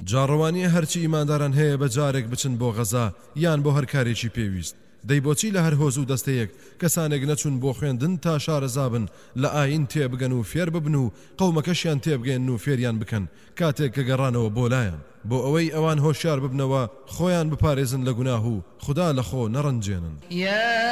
جاڕەوانی هەرچی ئیمانداران هەیە بە جارێک بچن بۆ غەزا یان بۆ هەر کارێکی پێویست دەی بۆچی لە هەر هۆز و دەستەیەک کەسانێک نەچون بۆ خوێندن تا شارەزابن لە ئاین تێبگەن و فێر ببن و قەومەکەشیان تێبگەن و فێریان بکەن کاتێک کە گەڕانەوە بۆ لایەن بۆ ئەوەی ئەوان هۆشیار ببنەوە خۆیان بپارێزن لە گوناه و خوددا لە خۆ نەڕەنجێنن